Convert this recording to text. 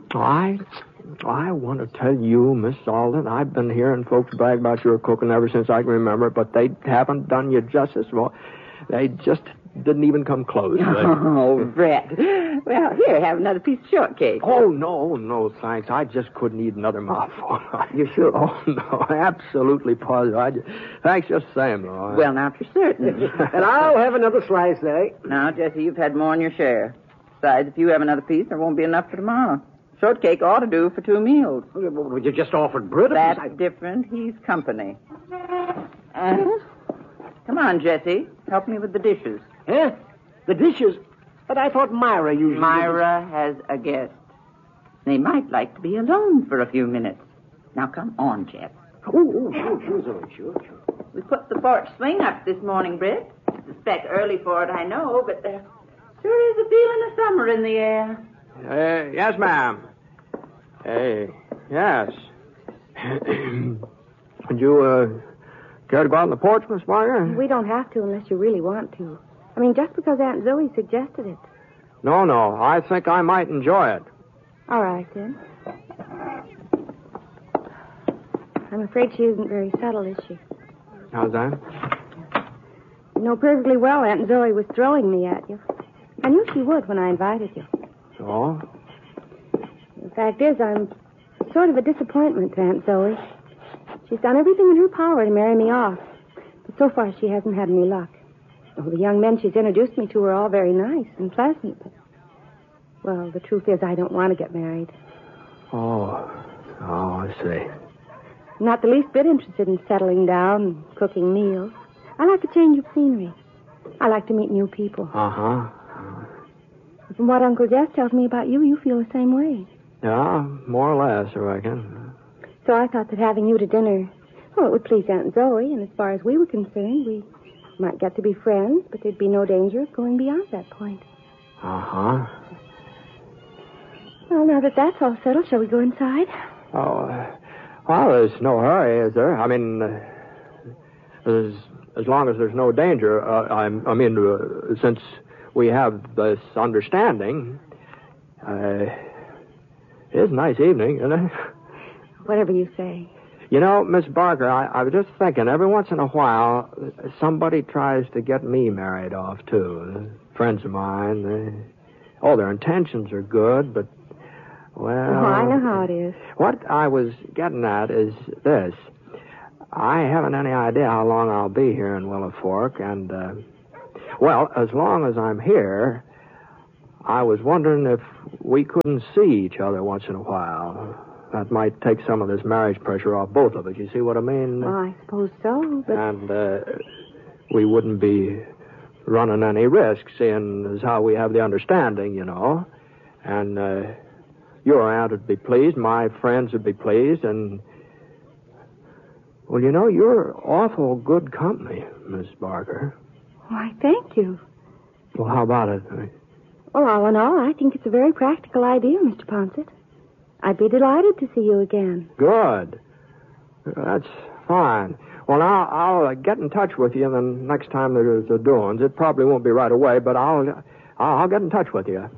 I want to tell you, Miss Alden, I've been hearing folks brag about your cooking ever since I can remember, but they haven't done you justice. Well, they just didn't even come close. Oh, Brett. Well, here, have another piece of shortcake. Oh, no, thanks. I just couldn't eat another mouthful. You sure? Oh, no, absolutely positive. Thanks just the same, though. Well, now, if you're certain. And I'll have another slice, eh? Now, Jesse, you've had more than your share. Besides, if you have another piece, there won't be enough for tomorrow. Shortcake ought to do for 2 meals. Well, you just offered bread. That's different. He's company. Come on, Jesse. Help me with the dishes. Huh? The dishes? But I thought Myra usually... Myra has a guest. They might like to be alone for a few minutes. Now, come on, Jeff. Oh, sure, Zoe, sure. We put the porch swing up this morning, Britt. It's a speck early for it, I know, but there sure is a feeling of summer in the air. Yes, ma'am. Yes. Would you, care to go out on the porch, Miss Barker? We don't have to unless you really want to. I mean, just because Aunt Zoe suggested it. No. I think I might enjoy it. All right, then. I'm afraid she isn't very subtle, is she? How's that? You know perfectly well Aunt Zoe was throwing me at you. I knew she would when I invited you. So? The fact is, I'm sort of a disappointment to Aunt Zoe. She's done everything in her power to marry me off. But so far, she hasn't had any luck. Oh, the young men she's introduced me to are all very nice and pleasant. But, well, the truth is I don't want to get married. Oh, I see. I'm not the least bit interested in settling down and cooking meals. I like a change of scenery. I like to meet new people. Uh-huh. From what Uncle Jess tells me about you, you feel the same way. Yeah, more or less, I reckon. So I thought that having you to dinner, well, it would please Aunt Zoe, and as far as we were concerned, we might get to be friends, but there'd be no danger of going beyond that point. Uh-huh. Well, now that that's all settled, shall we go inside? Oh, well, there's no hurry, is there? I mean, as long as there's no danger. Since we have this understanding, it is a nice evening, isn't it? Whatever you say. You know, Miss Barker, I was just thinking, every once in a while, somebody tries to get me married off, too. Friends of mine, their intentions are good, but, well... Oh, I know how it is. What I was getting at is this. I haven't any idea how long I'll be here in Willow Fork, and, as long as I'm here, I was wondering if we couldn't see each other once in a while. That might take some of this marriage pressure off both of us. You see what I mean? Well, I suppose so, but... And we wouldn't be running any risk, seeing as how we have the understanding, you know. And your aunt would be pleased, my friends would be pleased, and... Well, you know, you're awful good company, Miss Barker. Why, thank you. Well, how about it? Well, all in all, I think it's a very practical idea, Mr. Ponset. I'd be delighted to see you again. Good. That's fine. Well, now, I'll get in touch with you the next time there's a doings. It probably won't be right away, but I'll get in touch with you.